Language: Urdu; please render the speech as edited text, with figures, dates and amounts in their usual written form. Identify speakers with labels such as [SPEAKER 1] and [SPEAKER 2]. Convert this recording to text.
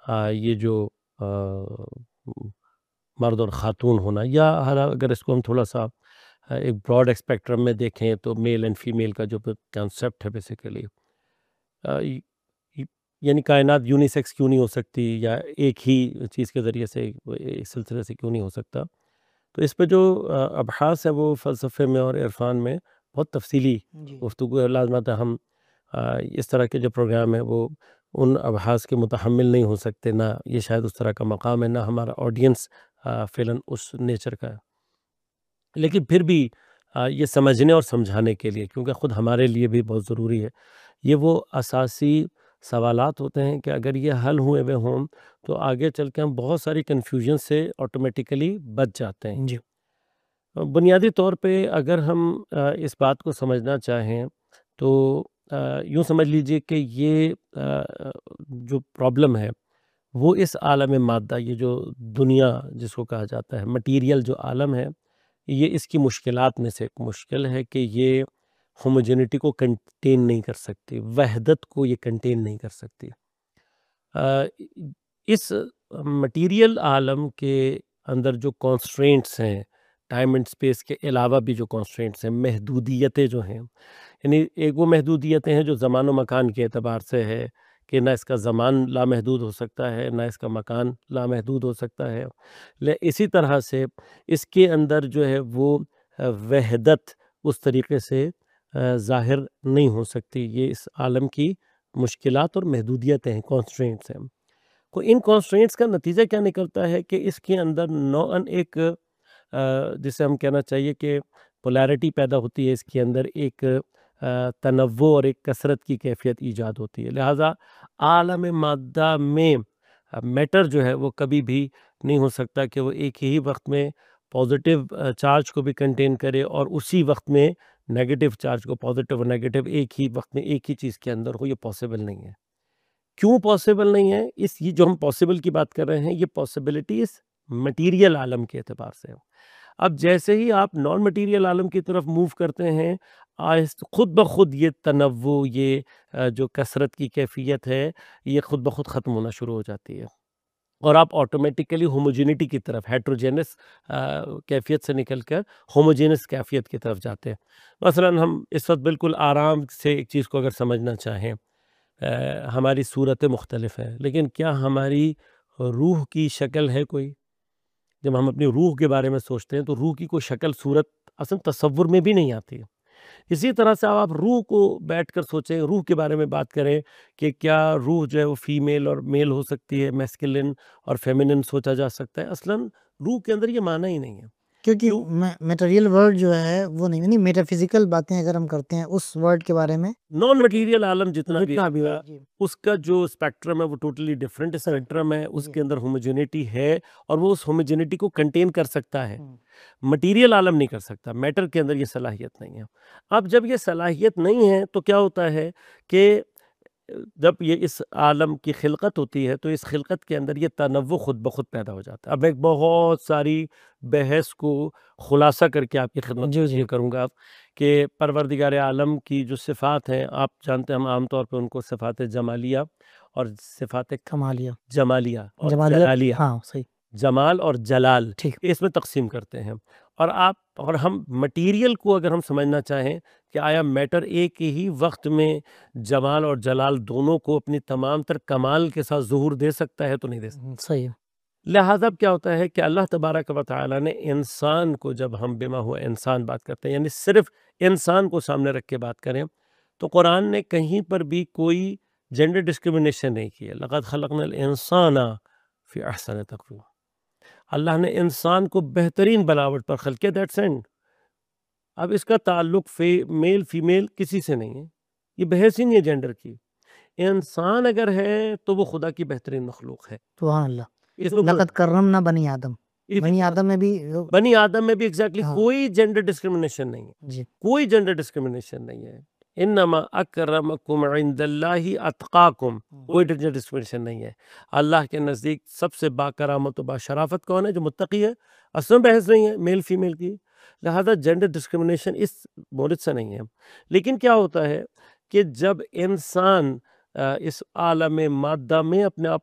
[SPEAKER 1] یہ جو مرد اور خاتون ہونا، یا اگر اس کو ہم تھوڑا سا ایک براڈ اسپیکٹرم میں دیکھیں تو میل اینڈ فیمیل کا جو کانسیپٹ ہے بیسیکلی، یعنی کائنات یونیسیکس کیوں نہیں ہو سکتی، یا ایک ہی چیز کے ذریعے سے ایک سلسلے سے کیوں نہیں ہو سکتا. تو اس پہ جو ابحاث ہے وہ فلسفے میں اور عرفان میں بہت تفصیلی گفتگو ہے. لازمات ہم اس طرح کے جو پروگرام ہیں وہ ان ابحاث کے متحمل نہیں ہو سکتے، نہ یہ شاید اس طرح کا مقام ہے، نہ ہمارا آڈینس فعلاً اس نیچر کا ہے. لیکن پھر بھی یہ سمجھنے اور سمجھانے کے لیے، کیونکہ خود ہمارے لیے بھی بہت ضروری ہے، یہ وہ اساسی سوالات ہوتے ہیں کہ اگر یہ حل ہوئے ہوئے ہوں تو آگے چل کے ہم بہت ساری کنفیوژن سے آٹومیٹیکلی بچ جاتے ہیں.
[SPEAKER 2] جی
[SPEAKER 1] بنیادی طور پہ اگر ہم اس بات کو سمجھنا چاہیں تو یوں سمجھ لیجئے کہ یہ جو پرابلم ہے وہ اس عالم مادہ، یہ جو دنیا جس کو کہا جاتا ہے مٹیریل جو عالم ہے، یہ اس کی مشکلات میں سے ایک مشکل ہے کہ یہ ہوموجینٹی کو کنٹین نہیں کر سکتی، وحدت کو یہ کنٹین نہیں کر سکتی. اس مٹیریل عالم کے اندر جو کانسٹرینٹس ہیں، ٹائم اینڈ اسپیس کے علاوہ بھی جو کانسٹرینٹس ہیں، محدودیتیں جو ہیں، یعنی ایک وہ محدودیتیں ہیں جو زمان و مکان کے اعتبار سے ہے کہ نہ اس کا زمان لامحدود ہو سکتا ہے، نہ اس کا مکان لامحدود ہو سکتا ہے. اسی طرح سے اس کے اندر جو ہے وہ وحدت اس طریقے سے ظاہر نہیں ہو سکتی. یہ اس عالم کی مشکلات اور محدودیتیں ہیں، کانسٹرینٹس ہیں. تو ان کانسٹرینٹس کا نتیجہ کیا نکلتا ہے کہ اس کے اندر نوعاً ایک جسے ہم کہنا چاہیے کہ پولیرٹی پیدا ہوتی ہے، اس کے اندر ایک تنوع اور ایک کثرت کی کیفیت ایجاد ہوتی ہے. لہٰذا عالم مادہ میں میٹر جو ہے وہ کبھی بھی نہیں ہو سکتا کہ وہ ایک ہی وقت میں پازیٹیو چارج کو بھی کنٹین کرے اور اسی وقت میں نیگیٹو چارج کو، پازیٹیو اور نیگیٹو ایک ہی وقت میں ایک ہی چیز کے اندر ہو. یہ پاسبل نہیں ہے. کیوں پاسبل نہیں ہے؟ یہ جو ہم پاسبل کی بات کر رہے ہیں، یہ پاسبلٹی اس مٹیریل عالم کے اعتبار سے ہے. اب جیسے ہی آپ نان مٹیریل عالم کی طرف موو کرتے ہیں، خود بخود یہ تنوع، یہ جو کثرت کی کیفیت ہے، یہ خود بخود ختم ہونا شروع ہو جاتی ہے، اور آپ آٹومیٹیکلی ہوموجینٹی کی طرف، ہیٹروجینس کیفیت سے نکل کر ہوموجینس کیفیت کی طرف جاتے ہیں. مثلاً ہم اس وقت بالکل آرام سے ایک چیز کو اگر سمجھنا چاہیں، ہماری صورتیں مختلف ہیں، لیکن کیا ہماری روح کی شکل ہے کوئی؟ جب ہم اپنی روح کے بارے میں سوچتے ہیں تو روح کی کوئی شکل صورت اصلا تصور میں بھی نہیں آتی. اسی طرح سے آپ روح کو بیٹھ کر سوچیں، روح کے بارے میں بات کریں کہ کیا روح جو ہے وہ فیمیل اور میل ہو سکتی ہے، میسکلن اور فیمنن سوچا جا سکتا ہے. اصلا روح کے اندر یہ معنی ہی نہیں ہے،
[SPEAKER 2] کیونکہ میٹیریل ورلڈ جو ہے وہ نہیں، میٹا فزیکل باتیں اگر ہم کرتے ہیں اس ورلڈ کے بارے میں،
[SPEAKER 1] نان مٹیریل عالم جتنا بھی
[SPEAKER 2] ہے
[SPEAKER 1] اس کا جو اسپیکٹرم ہے وہ ٹوٹلی ڈفرینٹ اسپیکٹرم ہے. اس کے اندر ہوموجینٹی ہے اور وہ اس ہوموجینٹی کو کنٹین کر سکتا ہے. مٹیریل عالم نہیں کر سکتا، میٹر کے اندر یہ صلاحیت نہیں ہے. اب جب یہ صلاحیت نہیں ہے تو کیا ہوتا ہے کہ جب یہ اس عالم کی خلقت ہوتی ہے تو اس خلقت کے اندر یہ تنوع خود بخود پیدا ہو جاتا ہے. اب ایک بہت ساری بحث کو خلاصہ کر کے آپ کی خدمت میں کروں گا کہ پروردگار عالم کی جو صفات ہیں، آپ جانتے ہیں ہم عام طور پہ ان کو صفات جمالیہ اور صفات
[SPEAKER 2] کمالیہ،
[SPEAKER 1] جمالیہ اور جلالیہ،
[SPEAKER 2] ہاں صحیح،
[SPEAKER 1] جمال اور جلال،
[SPEAKER 2] ٹھیک،
[SPEAKER 1] اس میں تقسیم کرتے ہیں. اور ہم مٹیریل کو اگر ہم سمجھنا چاہیں کہ آیا میٹر ایک ہی وقت میں جمال اور جلال دونوں کو اپنی تمام تر کمال کے ساتھ ظہور دے سکتا ہے؟ تو نہیں دے سکتا.
[SPEAKER 2] صحیح.
[SPEAKER 1] لہٰذا کیا ہوتا ہے کہ اللہ تبارک و تعالیٰ نے انسان کو، جب ہم بما ہوا انسان بات کرتے ہیں، یعنی صرف انسان کو سامنے رکھ کے بات کریں، تو قرآن نے کہیں پر بھی کوئی جینڈر ڈسکرمنیشن نہیں کی ہے. لقد خلقنا الانسان فی احسن تقویم. اللہ نے انسان کو بہترین بناوٹ پر خلق کیا، دیٹس اینڈ. اب اس کا تعلق میل فیمیل کسی سے نہیں ہے، یہ بحث ہی نہیں ہے جینڈر کی. انسان اگر ہے تو وہ خدا کی بہترین مخلوق ہے.
[SPEAKER 2] سبحان اللہ. لقد کرمنا بنی آدم، بنی آدم میں بھی
[SPEAKER 1] ایگزیکٹلی کوئی جینڈر ڈسکرمنیشن نہیں ہے، کوئی جینڈر ڈسکرمنیشن نہیں ہے. انما اکرمکم عند اللہ اتقاکم، کوئی جینڈر ڈسکرمنیشن نہیں ہے. اللہ کے نزدیک سب سے با کرامت و با شرافت کون ہے؟ جو متقی ہے. اصل میں بحث نہیں ہے میل فیمیل کی. لہذا جینڈر ڈسکرمنیشن اس مورد سے نہیں ہے. لیکن کیا ہوتا ہے کہ جب انسان اس عالم مادہ میں اپنے آپ